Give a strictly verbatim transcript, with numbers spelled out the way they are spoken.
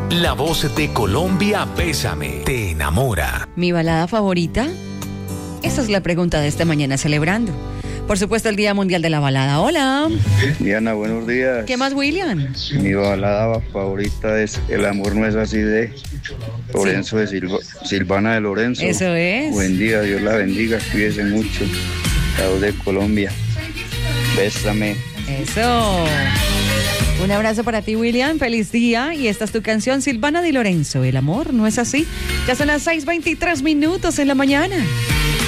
La voz de Colombia, Bésame, te enamora. ¿Mi balada favorita? Esa es la pregunta de esta mañana celebrando. Por supuesto, el Día Mundial de la Balada. Hola. Diana, buenos días. ¿Qué más, William? Mi balada favorita es El amor no es así, de Lorenzo, sí. de Silva, Silvana de Lorenzo. Eso es. Buen día, Dios la bendiga, cuídese mucho. La voz de Colombia. Bésame. Eso. Un abrazo para ti, William. Feliz día. Y esta es tu canción, Silvana de Lorenzo. El amor no es así. Ya son las seis veintitrés minutos en la mañana.